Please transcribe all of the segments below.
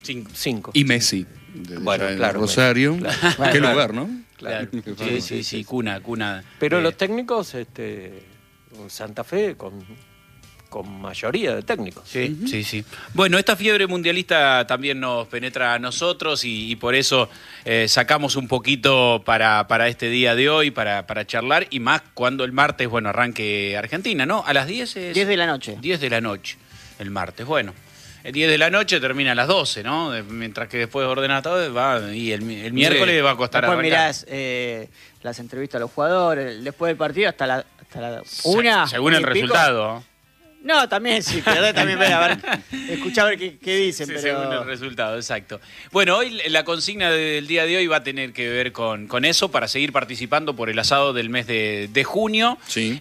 5. Y Messi. Bueno, claro. Rosario. Claro. Qué lugar, ¿no? Claro. Sí, cuna. Pero los técnicos, Santa Fe con mayoría de técnicos. Sí. Bueno, esta fiebre mundialista también nos penetra a nosotros y por eso sacamos un poquito para este día de hoy, para charlar, y más cuando el martes, arranque Argentina, ¿no? A las 10 es... 10 de la noche. 10 de la noche, el martes. Bueno, el 10 de la noche termina a las 12, ¿no? Mientras que después ordena todo, y el miércoles va a costar después arrancar. mirás las entrevistas a los jugadores, después del partido hasta la 1. Según el resultado. No, también sí, pero también escuchá a ver qué dicen. Sí, pero... según el resultado, exacto. Bueno, hoy la consigna del día de hoy va a tener que ver con eso, para seguir participando por el asado del mes de junio. Sí.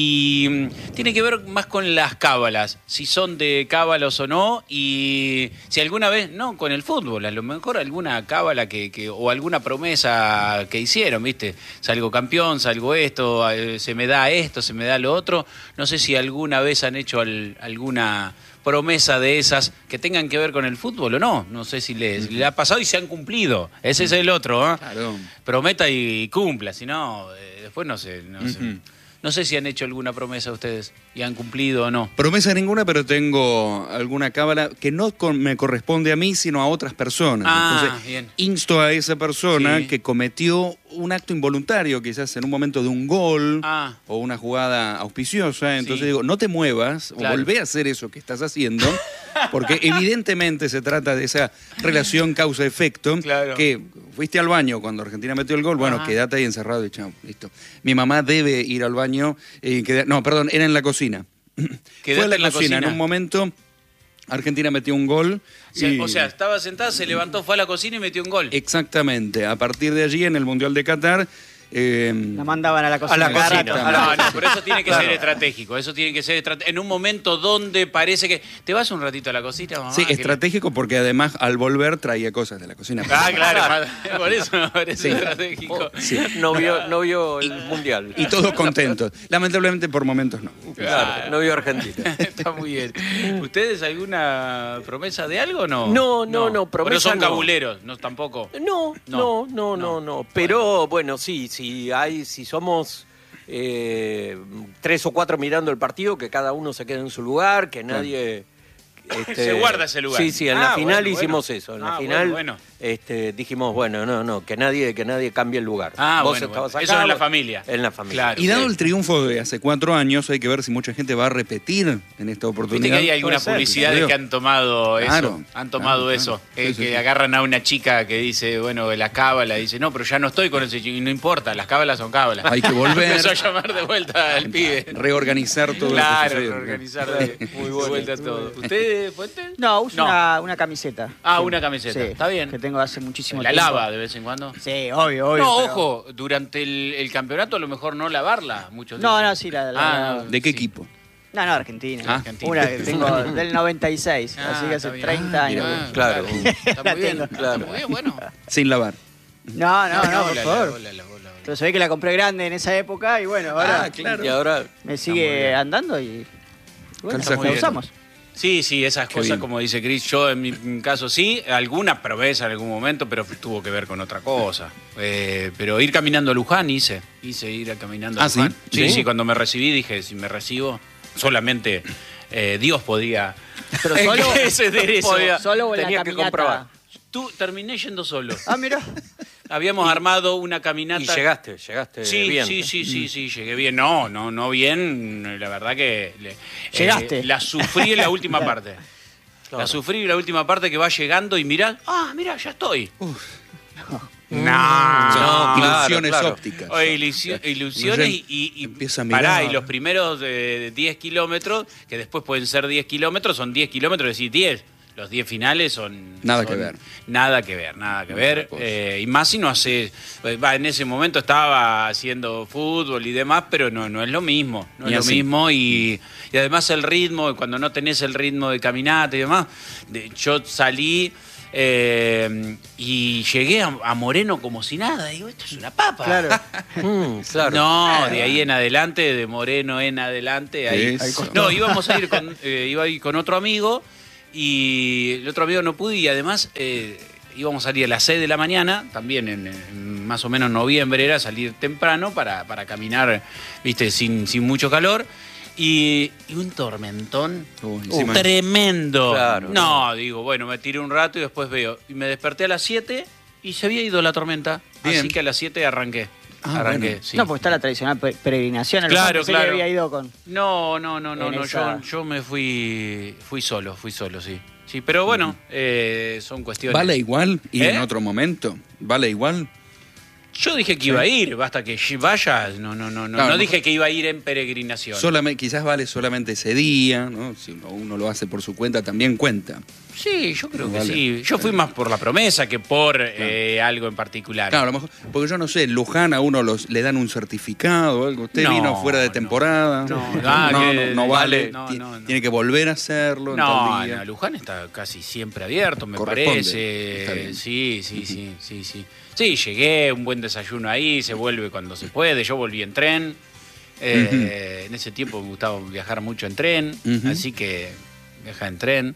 Y tiene que ver más con las cábalas, si son de cábalos o no, y si alguna vez, no con el fútbol, a lo mejor alguna cábala o alguna promesa que hicieron, ¿viste? Salgo campeón, salgo esto, se me da esto, se me da lo otro. No sé si alguna vez han hecho alguna promesa de esas que tengan que ver con el fútbol o no. No sé si le ha pasado y se han cumplido. Ese es el otro, ¿eh? Claro. Prometa y cumpla, si no, después no sé. No sé si han hecho alguna promesa ustedes y han cumplido o no. Promesa ninguna, pero tengo alguna cábala que no me corresponde a mí, sino a otras personas. Entonces, bien. insto a esa persona Sí. que cometió un acto involuntario, quizás en un momento de un gol o una jugada auspiciosa. Entonces digo, no te muevas o volvé a hacer eso que estás haciendo, porque evidentemente se trata de esa relación causa-efecto, que fuiste al baño cuando Argentina metió el gol, bueno, quédate ahí encerrado y chao, listo. Mi mamá debe ir al baño, era en la cocina. Fue en la cocina, en un momento Argentina metió un gol. O sea, estaba sentada, se levantó, fue a la cocina y metió un gol. Exactamente. A partir de allí, en el Mundial de Qatar... la mandaban a la cocina. A la cocina. No, pero eso tiene que ser estratégico. Eso tiene que ser en un momento donde parece que... ¿Te vas un ratito a la cocina, mamá? Sí, estratégico porque además al volver traía cosas de la cocina. Claro. Por eso me parece estratégico. Sí. No vio el Mundial. Y todos contentos. Lamentablemente por momentos no. Claro, no vio Argentina. Está muy bien. ¿Ustedes alguna promesa de algo o no? No, promesa pero son no. cabuleros, ¿no? Tampoco. No. Pero bueno, si somos 3 o 4 mirando el partido, que cada uno se quede en su lugar, que nadie... se guarda ese lugar. Sí, en la final hicimos eso. En la final bueno. Dijimos, que nadie cambie el lugar. Vos estabas acá, eso en la familia. En la familia. Claro. Y dado el triunfo de hace 4 años, hay que ver si mucha gente va a repetir en esta oportunidad. Viste que hay algunas Puede ser, publicidades que han tomado eso. Claro, Han tomado eso. Sí, Que sí. agarran a una chica que dice, la cábala, dice, no, pero ya no estoy con ese chico. Y no importa, las cábalas son cábalas. Hay que volver. Empezó a llamar de vuelta al pibe. Reorganizar todo Claro, lo que sucedió. reorganizar de vuelta todo. ¿Usted, Fuente? No, uso una camiseta. Una camiseta. Sí, Está bien. que tengo hace muchísimo ¿La tiempo. lava de vez en cuando? Sí, obvio. No, pero- ojo, durante el campeonato a lo mejor no lavarla. Muchos No, dicen. sí, la- ¿De qué equipo? No, Argentina. Argentina. Una que tengo del 96, así que hace está bien. 30 años. Claro. Está muy bien. Claro. Está muy bien, bueno. Sin lavar. No, por favor. Bola. Pero se ve que la compré grande en esa época y bueno, ahora Y ahora... me sigue andando y bueno, Calza la muy bien. usamos. Sí, esas Qué cosas, bien. como dice Cris, yo en mi caso sí, alguna promesa en algún momento, pero tuvo que ver con otra cosa. Pero ir caminando a Luján hice ir caminando a Luján. ¿sí? Sí, cuando me recibí dije, si me recibo, solamente Dios podía... Pero solo, ceder eso. solo o en la Tenía que caminata. comprobar. Terminé yendo solo. Ah, mirá. Habíamos armado una caminata. Y llegaste bien. Sí, llegué bien. No bien, la verdad que... Llegaste. La sufrí en la última parte. Claro. La sufrí en la última parte que va llegando y mirá, ya estoy. No, claro, Ilusiones claro. ópticas. Ilusiones y empieza a mirar. pará, y los primeros 10 kilómetros, que después pueden ser 10 kilómetros, son 10 kilómetros, es decir, 10. Los 10 finales son... Nada que ver. Nada que ver. Y más si no hace... en ese momento estaba haciendo fútbol y demás, pero no es lo mismo. No Ni es lo así. mismo y además el ritmo, cuando no tenés el ritmo de caminata y demás, yo salí... y llegué a Moreno como si nada. Digo, esto es una papa. Claro. Claro. No, de ahí en adelante, de Moreno en adelante. Ahí. Eso. No, íbamos a ir iba a ir con otro amigo y el otro amigo no pudo y además íbamos a salir a las 6 de la mañana, también en más o menos noviembre era salir temprano para caminar, viste, sin mucho calor. Y un tormentón tremendo. Claro, no, digo, bueno, me tiré un rato y después veo. Y me desperté a las 7 y se había ido la tormenta. Bien. Así que a las 7 arranqué. Bueno. Sí. No, porque está la tradicional peregrinación. Claro. Había ido con... No. Yo me fui solo, sí. Sí, pero bueno, son cuestiones. ¿Vale igual ir en otro momento? ¿Vale igual? Yo dije que iba a ir, basta que vaya. No dije que iba a ir en peregrinación. Quizás vale solamente ese día, ¿no? Si uno lo hace por su cuenta, también cuenta. Sí, yo creo que sí. Yo fui más por la promesa que por algo en particular. Claro, a lo mejor, porque yo no sé, Luján a uno le dan un certificado o algo. Usted vino fuera de temporada. No vale. Tiene que volver a hacerlo. No, Luján está casi siempre abierto, me parece. Sí. Sí, llegué, un buen desayuno ahí, se vuelve cuando se puede. Yo volví en tren. En ese tiempo me gustaba viajar mucho en tren, así que viaja en tren.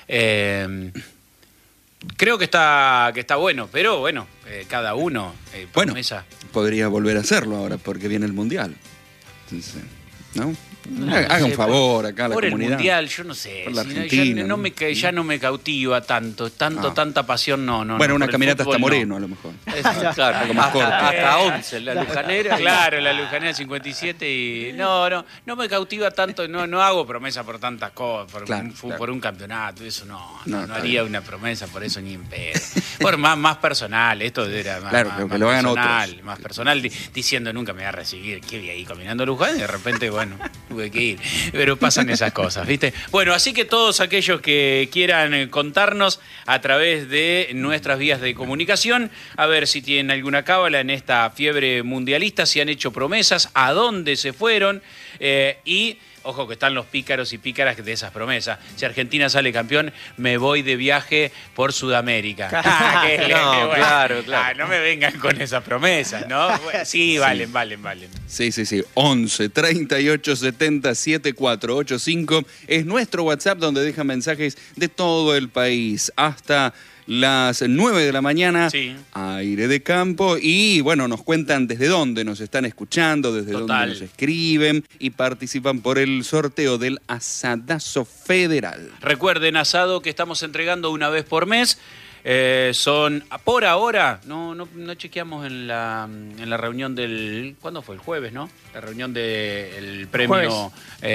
Creo que está bueno, pero bueno, cada uno promesa. Podría volver a hacerlo ahora porque viene el Mundial. Entonces, ¿no? Haga un favor acá a la comunidad. Por el Mundial, yo no sé. Ya no me cautiva tanta pasión, no. Bueno, una caminata hasta Moreno, a lo mejor. Claro, algo más corto. Hasta 11, la Lujanera. Claro, la Lujanera 57 y... No me cautiva tanto, no hago promesa por tantas cosas, por un campeonato, eso no haría una promesa por eso ni en pedo. Por más personal, esto era más personal, más personal, diciendo nunca me voy a recibir, que vi ahí caminando Luján y de repente, bueno... tuve que ir, pero pasan esas cosas, ¿viste? Bueno, así que todos aquellos que quieran contarnos a través de nuestras vías de comunicación, a ver si tienen alguna cábala en esta fiebre mundialista, si han hecho promesas, a dónde se fueron y... Ojo que están los pícaros y pícaras de esas promesas. Si Argentina sale campeón, me voy de viaje por Sudamérica. Claro. No me vengan con esas promesas, ¿no? Sí, valen. Sí. 11 38 70 7485 es nuestro WhatsApp donde dejan mensajes de todo el país. Hasta las 9 de la mañana, Aire de Campo, y bueno, nos cuentan desde dónde nos están escuchando, desde dónde nos escriben y participan por el sorteo del Asadazo Federal. Recuerden, asado que estamos entregando una vez por mes. Son, por ahora, no chequeamos en la reunión del... ¿Cuándo fue? El jueves, ¿no? La reunión del premio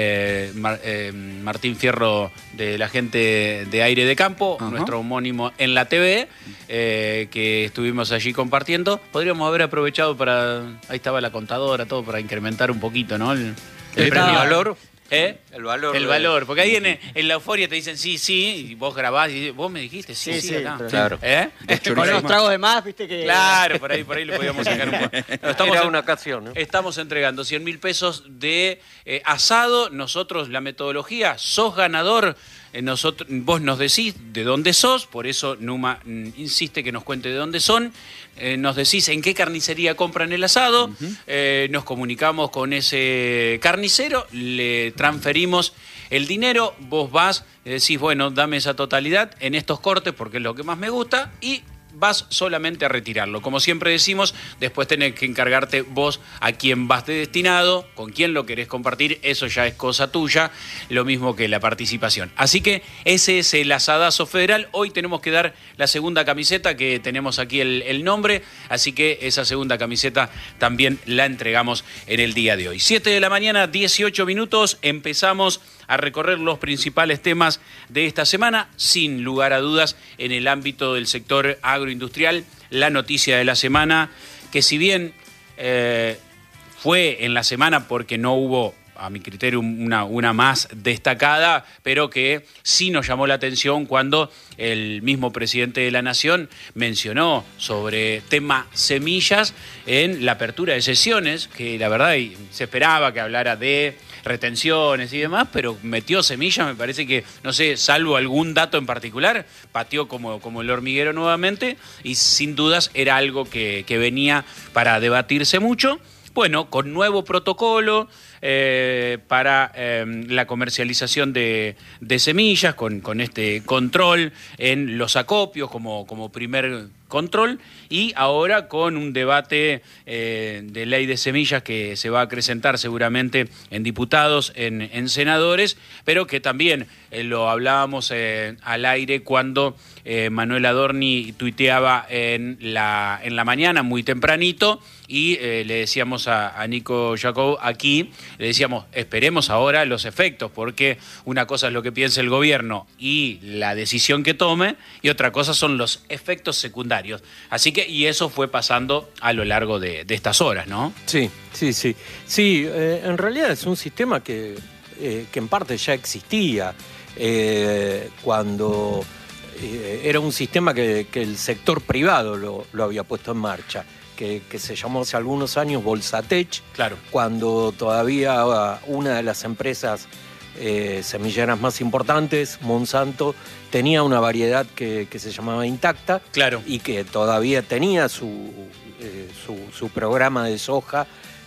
Martín Fierro de la gente de Aire de Campo, nuestro homónimo en la TV, que estuvimos allí compartiendo. Podríamos haber aprovechado ahí estaba la contadora, todo para incrementar un poquito, ¿no? El premio valor. El valor, porque ahí en la euforia te dicen sí, y vos grabás y dices, vos me dijiste sí, acá. Claro. Con los tragos de más, viste que... Claro, por ahí lo podíamos sacar un poco. Era una ocasión, ¿no? Estamos entregando 100.000 pesos de asado. Nosotros, la metodología, sos ganador. Vos nos decís de dónde sos, por eso Numa insiste que nos cuente de dónde son. Nos decís en qué carnicería compran el asado, nos comunicamos con ese carnicero, le transferimos el dinero, vos vas, decís, bueno, dame esa totalidad en estos cortes porque es lo que más me gusta y vas solamente a retirarlo. Como siempre decimos, después tenés que encargarte vos a quién vas destinado, con quién lo querés compartir, eso ya es cosa tuya, lo mismo que la participación. Así que ese es el Asadazo Federal. Hoy tenemos que dar la segunda camiseta, que tenemos aquí el nombre, así que esa segunda camiseta también la entregamos en el día de hoy. 7 de la mañana, 18 minutos, empezamos a recorrer los principales temas de esta semana, sin lugar a dudas, en el ámbito del sector agroindustrial. La noticia de la semana, que si bien fue en la semana porque no hubo, a mi criterio, una más destacada, pero que sí nos llamó la atención cuando el mismo presidente de la Nación mencionó sobre tema semillas en la apertura de sesiones, que la verdad se esperaba que hablara de retenciones y demás, pero metió semillas, me parece que, no sé, salvo algún dato en particular, pateó como el hormiguero nuevamente y sin dudas era algo que venía para debatirse mucho. Bueno, con nuevo protocolo, para la comercialización de semillas, con este control en los acopios como primer control, y ahora con un debate de ley de semillas que se va a acrecentar seguramente en diputados, en senadores, pero que también lo hablábamos al aire cuando Manuel Adorni tuiteaba en la mañana muy tempranito, y le decíamos a Nico Jacob aquí, le decíamos, esperemos ahora los efectos, porque una cosa es lo que piensa el gobierno y la decisión que tome, y otra cosa son los efectos secundarios. Así que, y eso fue pasando a lo largo de estas horas, ¿no? Sí. Sí, en realidad es un sistema que en parte ya existía cuando era un sistema que el sector privado lo había puesto en marcha, que se llamó hace algunos años Bolsatech, claro, cuando todavía una de las empresas semilleras más importantes, Monsanto, tenía una variedad que se llamaba Intacta, claro, y que todavía tenía su programa de soja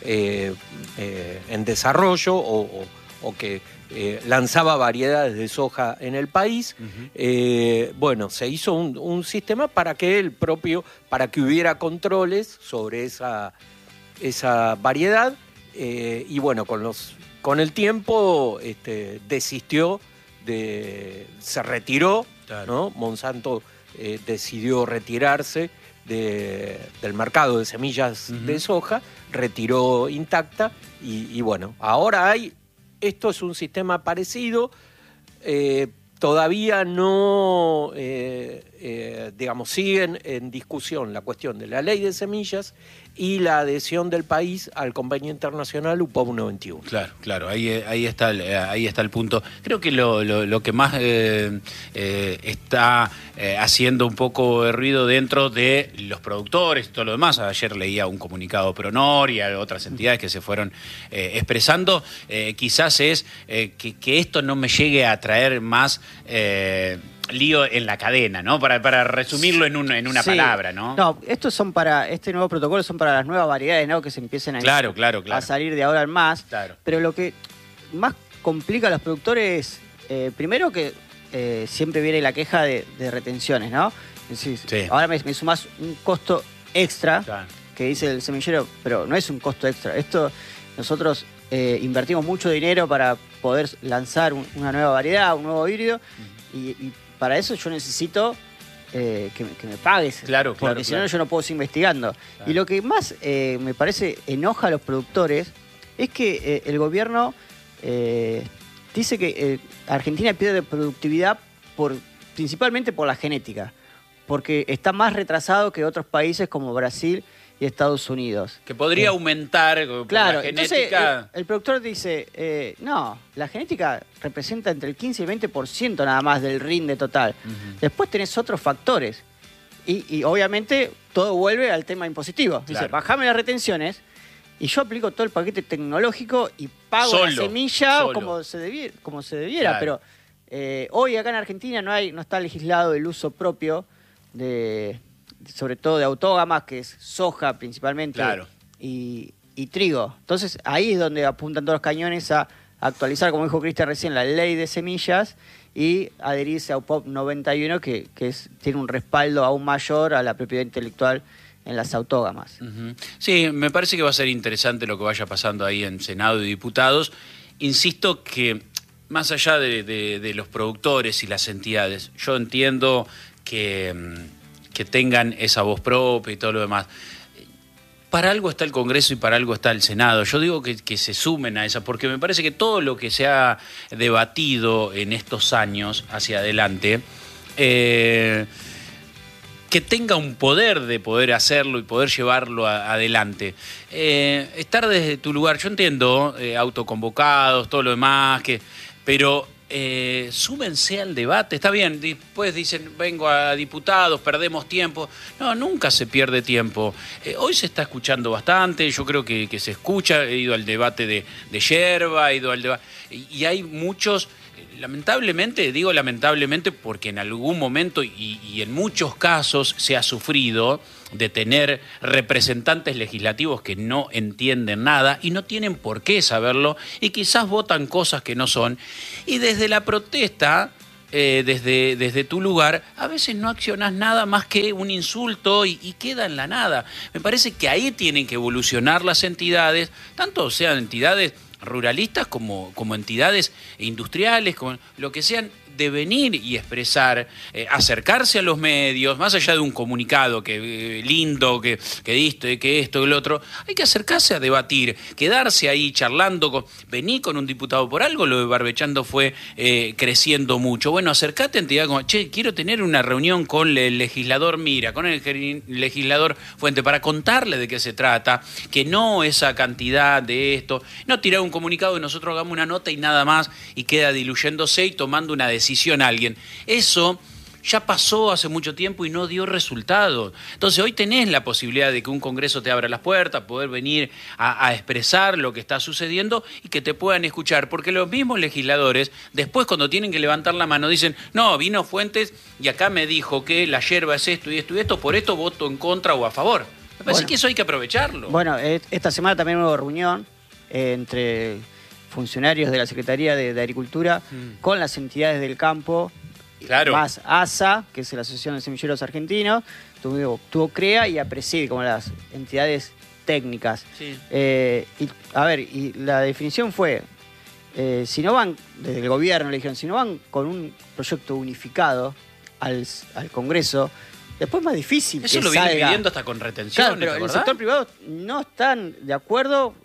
en desarrollo, o que lanzaba variedades de soja en el país. Bueno, se hizo un sistema para que hubiera controles sobre esa variedad, y bueno, con el tiempo desistió, se retiró, claro, ¿no? Monsanto decidió retirarse del mercado de semillas de soja, retiró Intacta, y bueno, ahora esto es un sistema parecido, todavía no, digamos, siguen en discusión la cuestión de la ley de semillas y la adhesión del país al convenio internacional UPOV 91. Claro, ahí está el punto. Creo que lo que más está haciendo un poco de ruido dentro de los productores y todo lo demás, ayer leía un comunicado Pronor y a otras entidades que se fueron expresando, quizás es que esto no me llegue a traer más lío en la cadena, ¿no? Para resumirlo en una palabra, ¿no? No, este nuevo protocolo son para las nuevas variedades, ¿no? Que se empiecen a salir de ahora en más. Claro. Pero lo que más complica a los productores, primero que siempre viene la queja de retenciones, ¿no? Sí. Ahora me sumás un costo extra, claro, que dice el semillero, pero no es un costo extra. Nosotros invertimos mucho dinero para poder lanzar una nueva variedad, un nuevo híbrido, y para eso yo necesito que me pagues, porque si no yo no puedo seguir investigando. Claro. Y lo que más me parece enoja a los productores es que el gobierno dice que Argentina pierde productividad principalmente por la genética, porque está más retrasado que otros países como Brasil y Estados Unidos. Que podría aumentar por la genética. Entonces, el productor dice, no, la genética representa entre el 15 y el 20% nada más del rinde total. Después tenés otros factores. Y obviamente todo vuelve al tema impositivo. Dice, bajame las retenciones y yo aplico todo el paquete tecnológico y pago la semilla como se debiera. Claro. Pero hoy acá en Argentina no está legislado el uso propio sobre todo de autógamas, que es soja principalmente, claro, y trigo. Entonces ahí es donde apuntan todos los cañones a actualizar, como dijo Cristian recién, la ley de semillas y adherirse a UPOV 91, que tiene un respaldo aún mayor a la propiedad intelectual en las autógamas. Sí, me parece que va a ser interesante lo que vaya pasando ahí en Senado y Diputados. Insisto que más allá de los productores y las entidades, yo entiendo que tengan esa voz propia y todo lo demás. Para algo está el Congreso y para algo está el Senado. Yo digo que se sumen a esa, porque me parece que todo lo que se ha debatido en estos años hacia adelante, que tenga un poder de poder hacerlo y poder llevarlo adelante. Estar desde tu lugar, yo entiendo, autoconvocados, todo lo demás, pero súmense al debate. Está bien, después dicen, vengo a diputados, perdemos tiempo. No, nunca se pierde tiempo. Hoy se está escuchando bastante, yo creo que se escucha. He ido al debate de Yerba, he ido al debate, y hay muchos Lamentablemente, digo lamentablemente porque en algún momento y en muchos casos se ha sufrido de tener representantes legislativos que no entienden nada y no tienen por qué saberlo y quizás votan cosas que no son. Y desde la protesta, desde tu lugar, a veces no accionás nada más que un insulto y queda en la nada. Me parece que ahí tienen que evolucionar las entidades, tanto sean entidades ruralistas como entidades industriales, como lo que sean, de venir y expresar, acercarse a los medios, más allá de un comunicado que lindo, que esto, que esto, que lo otro, hay que acercarse a debatir, quedarse ahí charlando, venir con un diputado por algo, lo de Barbechando fue creciendo mucho. Bueno, acercate a entidad como, che, quiero tener una reunión con el legislador Mira, con el legislador Fuente, para contarle de qué se trata, que no esa cantidad de esto, no tirar un comunicado y nosotros hagamos una nota y nada más, y queda diluyéndose y tomando una decisión a alguien. Eso ya pasó hace mucho tiempo y no dio resultado. Entonces hoy tenés la posibilidad de que un Congreso te abra las puertas, poder venir a expresar lo que está sucediendo y que te puedan escuchar, porque los mismos legisladores después cuando tienen que levantar la mano dicen, no, vino Fuentes y acá me dijo que la yerba es esto y esto y esto, por esto voto en contra o a favor. Me parece que eso hay que aprovecharlo. Bueno, esta semana también hubo reunión entre funcionarios de la Secretaría de Agricultura con las entidades del campo, más ASA, que es la Asociación de Semilleros Argentinos, tuvo CREA y APRESID como las entidades técnicas. Sí. Y la definición fue, si no van, desde el gobierno le dijeron, si no van con un proyecto unificado al Congreso, después es más difícil. Eso lo viene pidiendo hasta con retenciones. Claro, pero el sector privado no están de acuerdo.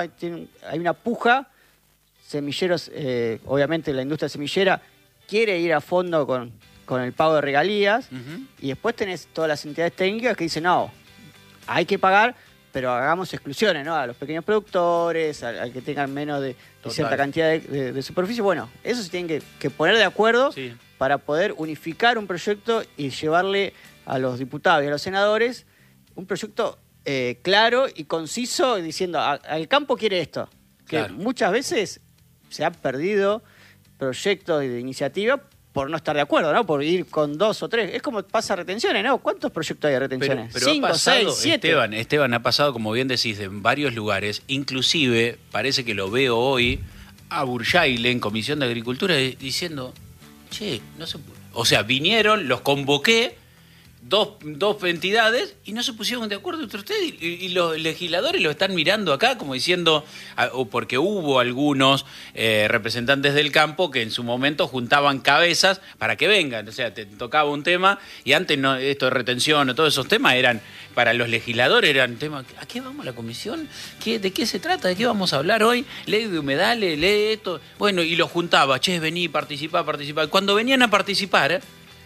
Hay una puja. Semilleros, obviamente la industria semillera quiere ir a fondo con el pago de regalías, y después tenés todas las entidades técnicas que dicen, no, hay que pagar, pero hagamos exclusiones, ¿no? A los pequeños productores, al que tengan menos de cierta cantidad de superficie. Bueno, eso se tienen que poner de acuerdo para poder unificar un proyecto y llevarle a los diputados y a los senadores un proyecto claro y conciso, diciendo, al campo quiere esto. Que muchas veces se han perdido proyectos de iniciativa por no estar de acuerdo, ¿no? Por ir con 2 o 3. Es como pasa retenciones, ¿no? ¿Cuántos proyectos hay de retenciones? Pero 5, 6, 7. Esteban, ha pasado, como bien decís, en varios lugares. Inclusive, parece que lo veo hoy, a Burjaile en Comisión de Agricultura diciendo, che, no se puede. O sea, vinieron, los convoqué, dos entidades y no se pusieron de acuerdo entre ustedes y los legisladores lo están mirando acá como diciendo, o porque hubo algunos representantes del campo que en su momento juntaban cabezas para que vengan, o sea, te tocaba un tema y antes no, esto de retención o todos esos temas eran, para los legisladores eran temas, ¿a qué vamos a la comisión? ¿De qué se trata? ¿De qué vamos a hablar hoy? Ley de humedales, lee esto, bueno, y los juntaba, che, vení, participá. Cuando venían a participar,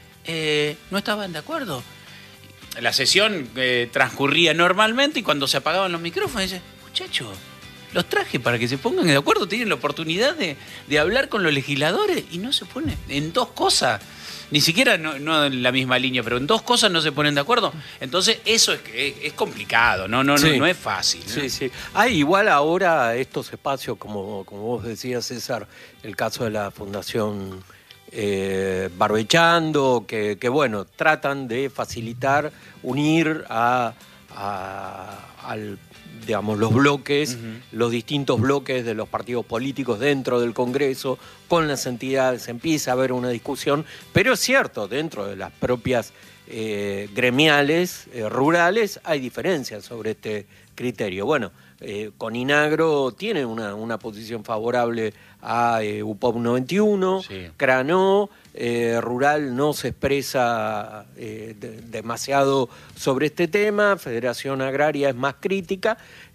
no estaban de acuerdo. La sesión transcurría normalmente y cuando se apagaban los micrófonos, dice, muchachos, los traje para que se pongan de acuerdo, tienen la oportunidad de hablar con los legisladores y no se ponen en 2 cosas, ni siquiera no en la misma línea, pero en 2 cosas no se ponen de acuerdo. Entonces eso es complicado, no es fácil, ¿no? Sí. Hay igual ahora estos espacios, como vos decías, César, el caso de la Fundación Barbechando, que bueno, tratan de facilitar, unir digamos, los bloques, los distintos bloques de los partidos políticos dentro del Congreso, con las entidades, empieza a haber una discusión, pero es cierto, dentro de las propias gremiales rurales hay diferencias sobre este criterio. Bueno, Coninagro tiene una posición favorable a UPOP 91, Cranó, Rural no se expresa demasiado sobre este tema, Federación Agraria es más crítica,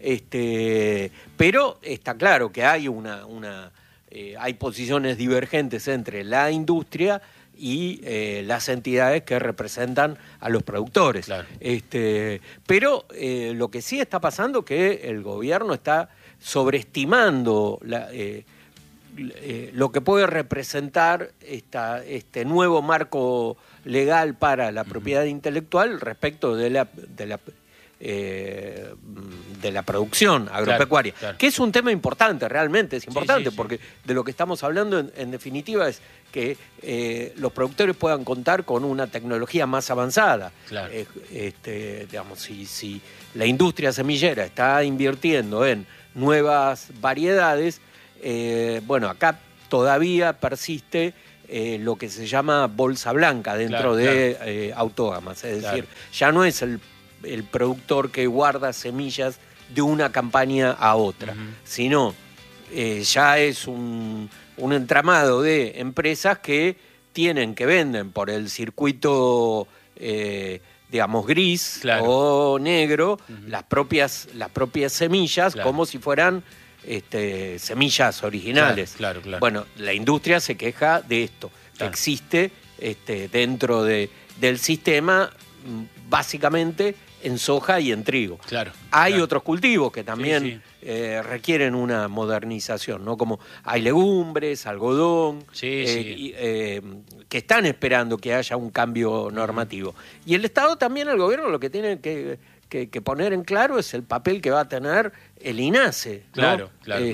pero está claro que hay hay posiciones divergentes entre la industria y las entidades que representan a los productores. Claro. Pero lo que sí está pasando es que el gobierno está sobreestimando lo que puede representar este nuevo marco legal para la propiedad intelectual respecto de de la producción agropecuaria, claro. Que es un tema importante, realmente es importante, sí, porque de lo que estamos hablando en definitiva es que los productores puedan contar con una tecnología más avanzada. Claro. Digamos, si la industria semillera está invirtiendo en nuevas variedades, bueno, acá todavía persiste lo que se llama bolsa blanca dentro de Autógamas, es decir, ya no es el productor que guarda semillas de una campaña a otra, sino ya es un entramado de empresas que venden por el circuito digamos gris o negro las propias semillas como si fueran semillas originales. Claro. Bueno, la industria se queja de esto, que existe dentro del sistema básicamente en soja y en trigo. Hay otros cultivos que también requieren una modernización, ¿no? Como hay legumbres, algodón, que están esperando que haya un cambio normativo. Y el Estado también, el gobierno, lo que tiene que poner en claro es el papel que va a tener el INASE, ¿no? Claro.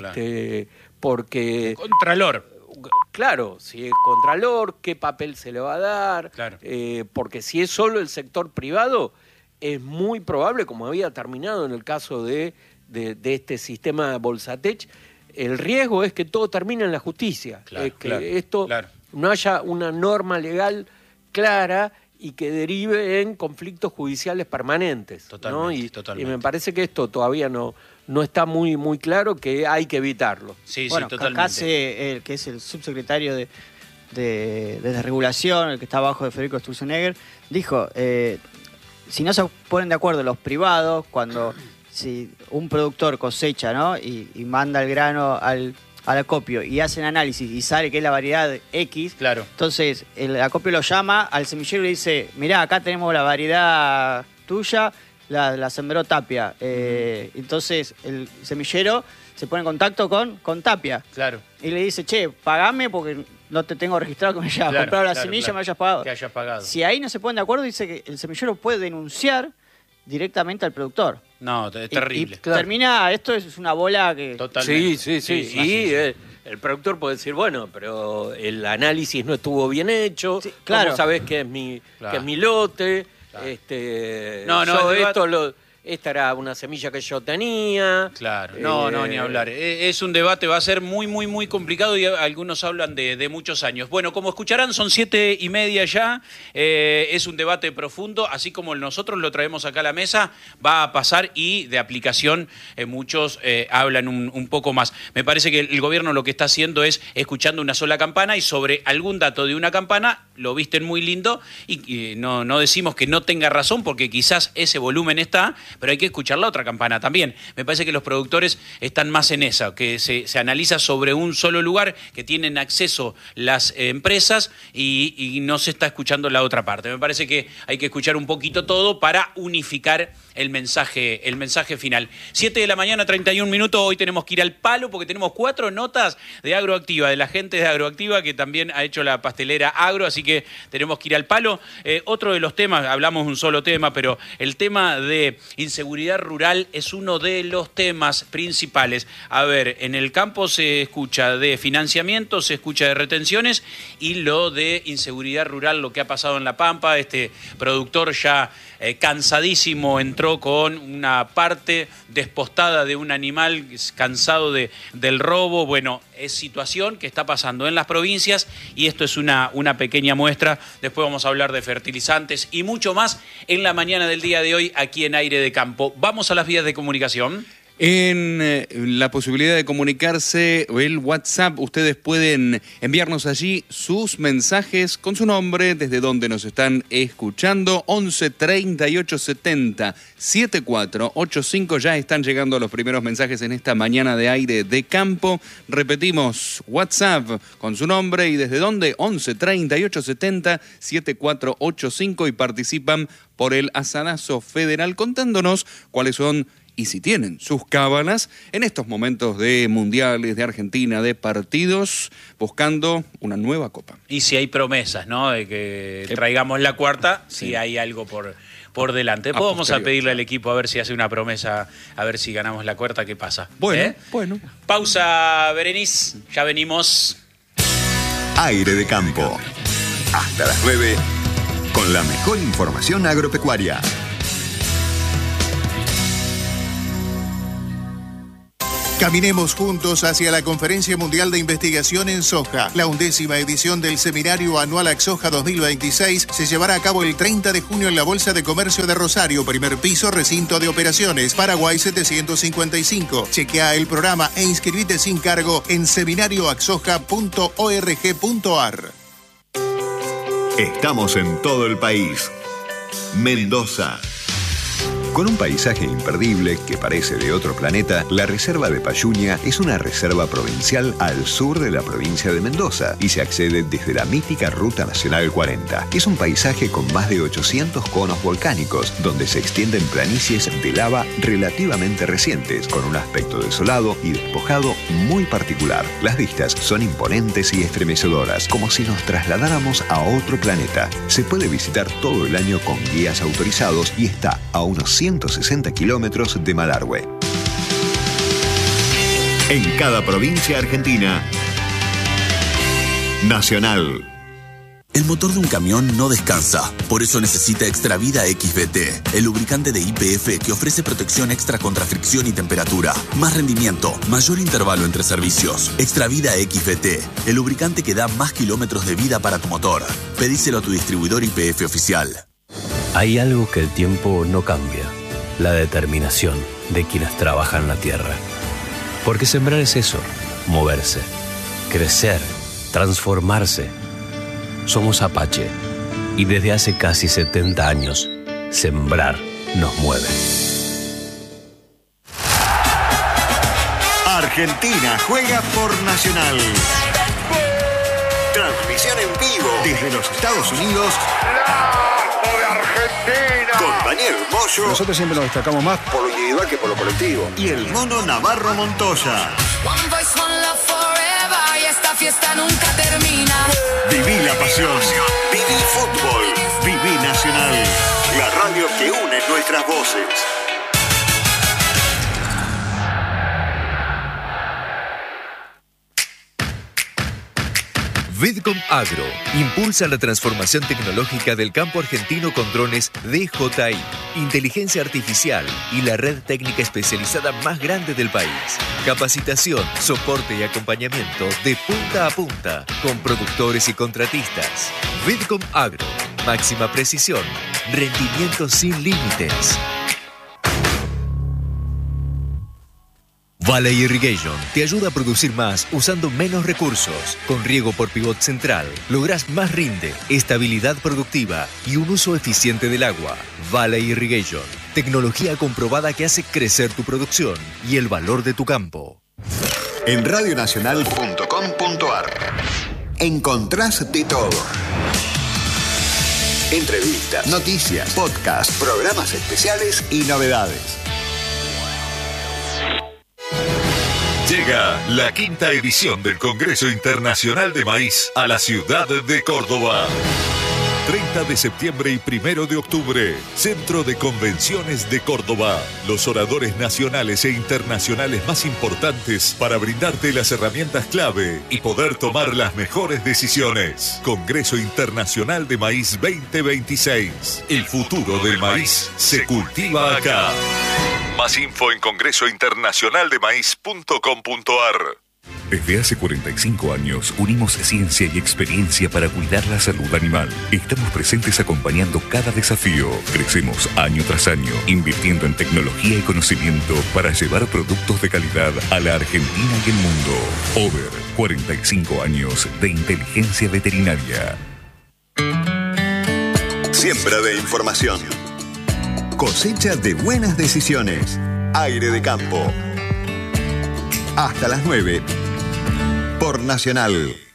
Porque... Contralor. Claro, si es contralor, qué papel se le va a dar, porque si es solo el sector privado, es muy probable, como había terminado en el caso de este sistema Bolsatech, el riesgo es que todo termine en la justicia, esto no haya una norma legal clara y que derive en conflictos judiciales permanentes. Totalmente. Y me parece que esto todavía no está muy, muy claro, que hay que evitarlo. Bueno, totalmente. Que es el subsecretario de Desregulación, el que está abajo de Federico Sturzenegger, dijo, si no se ponen de acuerdo los privados, si un productor cosecha, ¿no? y manda el grano al acopio y hacen análisis y sale que es la variedad X, entonces el acopio lo llama al semillero y le dice, mirá, acá tenemos la variedad tuya, la sembró Tapia. Entonces el semillero se pone en contacto con Tapia. Y le dice, che, pagame porque no te tengo registrado que me hayas comprado la semilla, me hayas pagado. Que hayas pagado. Si ahí no se ponen de acuerdo, dice que el semillero puede denunciar directamente al productor. No, es terrible. Y termina, esto es una bola que... Totalmente. Sí. Y el productor puede decir, bueno, pero el análisis no estuvo bien hecho, ¿cómo sabés que es mi lote? Esta era una semilla que yo tenía. Ni hablar. Es un debate, va a ser muy, muy, muy complicado y algunos hablan de muchos años. Bueno, como escucharán, son 7:30 ya. Es un debate profundo, así como nosotros lo traemos acá a la mesa, va a pasar y de aplicación muchos hablan un poco más. Me parece que el gobierno lo que está haciendo es escuchando una sola campana y sobre algún dato de una campana lo visten muy lindo y no decimos que no tenga razón porque quizás ese volumen está, pero hay que escuchar la otra campana también. Me parece que los productores están más en esa, que se analiza sobre un solo lugar, que tienen acceso las empresas y no se está escuchando la otra parte. Me parece que hay que escuchar un poquito todo para unificar el mensaje final. 7:31 a.m, hoy tenemos que ir al palo porque tenemos 4 notas de Agroactiva, de la gente de Agroactiva que también ha hecho la pastelera Agro, así que tenemos que ir al palo. Otro de los temas, hablamos un solo tema, pero el tema de inseguridad rural es uno de los temas principales. A ver, en el campo se escucha de financiamiento, se escucha de retenciones y lo de inseguridad rural, lo que ha pasado en La Pampa, este productor ya cansadísimo entró con una parte despostada de un animal cansado del robo. Bueno, es situación que está pasando en las provincias y esto es una pequeña muestra. Después vamos a hablar de fertilizantes y mucho más en la mañana del día de hoy aquí en Aire de Campo. Vamos a las vías de comunicación. En la posibilidad de comunicarse, el WhatsApp, ustedes pueden enviarnos allí sus mensajes con su nombre, desde donde nos están escuchando, 11 38 70 7485. Ya están llegando los primeros mensajes en esta mañana de Aire de Campo. Repetimos, WhatsApp con su nombre y desde donde, 11 38 70 7485, y participan por el asadazo federal contándonos cuáles son y si tienen sus cábalas, en estos momentos de mundiales, de Argentina, de partidos, buscando una nueva copa. Y si hay promesas, ¿no? De que traigamos la cuarta, si hay algo por delante. Vamos a pedirle al equipo a ver si hace una promesa, a ver si ganamos la cuarta, ¿qué pasa? Bueno. Pausa, Berenice, ya venimos. Aire de Campo. Hasta las 9, con la mejor información agropecuaria. Caminemos juntos hacia la Conferencia Mundial de Investigación en Soja. La 11ª edición del Seminario Anual AgSoja 2026 se llevará a cabo el 30 de junio en la Bolsa de Comercio de Rosario, primer piso, recinto de operaciones, Paraguay 755. Chequea el programa e inscribite sin cargo en seminarioagsoja.org.ar. Estamos en todo el país. Mendoza. Con un paisaje imperdible que parece de otro planeta, la Reserva de Payuña es una reserva provincial al sur de la provincia de Mendoza y se accede desde la mítica Ruta Nacional 40. Es un paisaje con más de 800 conos volcánicos, donde se extienden planicies de lava relativamente recientes, con un aspecto desolado y despojado muy particular. Las vistas son imponentes y estremecedoras, como si nos trasladáramos a otro planeta. Se puede visitar todo el año con guías autorizados y está a unos 160 kilómetros de Malargüe. En cada provincia argentina, Nacional. El motor de un camión no descansa, por eso necesita Extravida XVT, el lubricante de YPF que ofrece protección extra contra fricción y temperatura, más rendimiento, mayor intervalo entre servicios. Extravida XVT, el lubricante que da más kilómetros de vida para tu motor. Pedíselo a tu distribuidor YPF oficial. Hay algo que el tiempo no cambia, la determinación de quienes trabajan la tierra. Porque sembrar es eso, moverse, crecer, transformarse. Somos Apache y desde hace casi 70 años, sembrar nos mueve. Argentina juega por Nacional. Transmisión en vivo desde los Estados Unidos. De Argentina. Con Daniel Moyo. Nosotros siempre nos destacamos más por lo individual que por lo colectivo. Y el Mono Navarro Montoya. One voice, one love forever. Y esta fiesta nunca termina. Viví la pasión. Viví fútbol. Viví Nacional. La radio que une nuestras voces. Vidcom Agro impulsa la transformación tecnológica del campo argentino con drones DJI, inteligencia artificial y la red técnica especializada más grande del país. Capacitación, soporte y acompañamiento de punta a punta con productores y contratistas. Vidcom Agro, máxima precisión, rendimiento sin límites. Valley Irrigation te ayuda a producir más usando menos recursos. Con riego por pivot central, lográs más rinde, estabilidad productiva y un uso eficiente del agua. Valley Irrigation, tecnología comprobada que hace crecer tu producción y el valor de tu campo. En radionacional.com.ar encontrás de todo. Entrevistas, noticias, podcasts, programas especiales y novedades. Llega la 5ª edición del Congreso Internacional de Maíz a la ciudad de Córdoba. 30 de septiembre y 1 de octubre, Centro de Convenciones de Córdoba. Los oradores nacionales e internacionales más importantes para brindarte las herramientas clave y poder tomar las mejores decisiones. Congreso Internacional de Maíz 2026. El futuro del maíz se cultiva acá. Más info en congresointernacionaldemaíz.com.ar. Desde hace 45 años unimos ciencia y experiencia para cuidar la salud animal. Estamos presentes acompañando cada desafío. Crecemos año tras año, invirtiendo en tecnología y conocimiento para llevar productos de calidad a la Argentina y el mundo. Over, 45 años de inteligencia veterinaria. Siembra de información. Cosecha de buenas decisiones. Aire de campo. Hasta las 9. Por Nacional.